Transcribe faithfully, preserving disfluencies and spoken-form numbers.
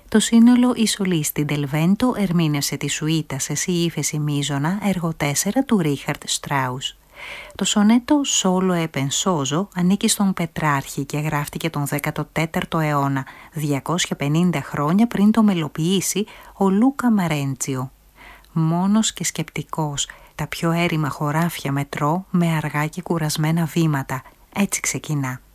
Το σύνολο «Η Σολίστη Del Vento» ερμήνευσε τη σουίτα σε σι ύφεση μείζωνα, έργο τέσσερα του Ρίχαρντ Στράους. Το σονέτο «Solo e pensoso» ανήκει στον Πετράρχη και γράφτηκε τον δέκατο τέταρτο αιώνα, διακόσια πενήντα χρόνια πριν το μελοποιήσει ο Λούκα Μαρέντσιο. Μόνος και σκεπτικός, τα πιο έρημα χωράφια μετρώ με αργά και κουρασμένα βήματα, έτσι ξεκινά.